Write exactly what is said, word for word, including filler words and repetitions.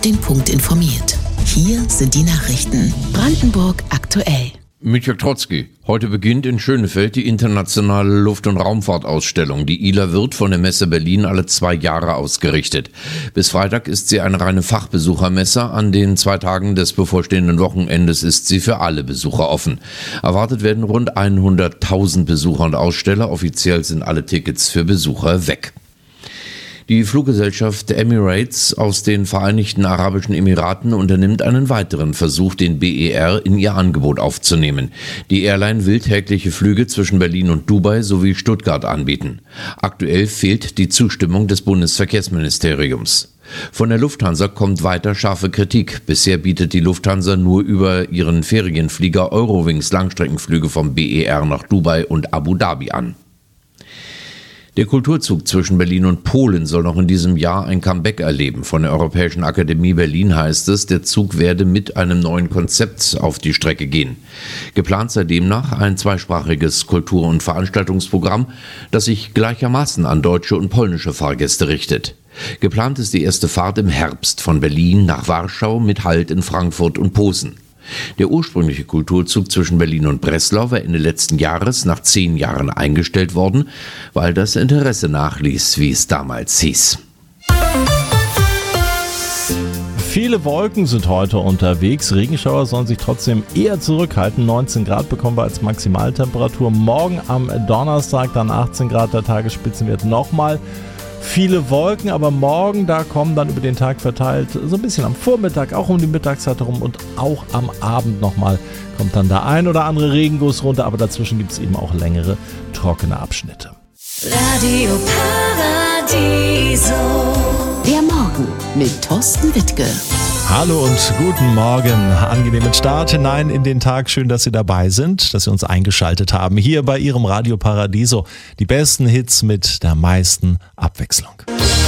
den Punkt informiert. Hier sind die Nachrichten. Brandenburg aktuell. Mit Jörg Trotzki. Heute beginnt in Schönefeld die internationale Luft- und Raumfahrtausstellung. Die I L A wird von der Messe Berlin alle zwei Jahre ausgerichtet. Bis Freitag ist sie eine reine Fachbesuchermesse. An den zwei Tagen des bevorstehenden Wochenendes ist sie für alle Besucher offen. Erwartet werden rund hunderttausend Besucher und Aussteller. Offiziell sind alle Tickets für Besucher weg. Die Fluggesellschaft Emirates aus den Vereinigten Arabischen Emiraten unternimmt einen weiteren Versuch, den B E R in ihr Angebot aufzunehmen. Die Airline will tägliche Flüge zwischen Berlin und Dubai sowie Stuttgart anbieten. Aktuell fehlt die Zustimmung des Bundesverkehrsministeriums. Von der Lufthansa kommt weiter scharfe Kritik. Bisher bietet die Lufthansa nur über ihren Ferienflieger Eurowings Langstreckenflüge vom B E R nach Dubai und Abu Dhabi an. Der Kulturzug zwischen Berlin und Polen soll noch in diesem Jahr ein Comeback erleben. Von der Europäischen Akademie Berlin heißt es, der Zug werde mit einem neuen Konzept auf die Strecke gehen. Geplant sei demnach ein zweisprachiges Kultur- und Veranstaltungsprogramm, das sich gleichermaßen an deutsche und polnische Fahrgäste richtet. Geplant ist die erste Fahrt im Herbst von Berlin nach Warschau mit Halt in Frankfurt und Posen. Der ursprüngliche Kulturzug zwischen Berlin und Breslau war Ende letzten Jahres nach zehn Jahren eingestellt worden, weil das Interesse nachließ, wie es damals hieß. Viele Wolken sind heute unterwegs. Regenschauer sollen sich trotzdem eher zurückhalten. neunzehn Grad bekommen wir als Maximaltemperatur. Morgen am Donnerstag dann achtzehn Grad, der Tagesspitzenwert nochmal. Viele Wolken, aber morgen, da kommen dann über den Tag verteilt, so ein bisschen am Vormittag, auch um die Mittagszeit herum und auch am Abend nochmal kommt dann der ein oder andere Regenguss runter, aber dazwischen gibt es eben auch längere, trockene Abschnitte. Radio Paradiso. Der Morgen mit Thorsten Wittke. Hallo und guten Morgen. Angenehmen Start hinein in den Tag. Schön, dass Sie dabei sind, dass Sie uns eingeschaltet haben. Hier bei Ihrem Radio Paradiso. Die besten Hits mit der meisten Abwechslung.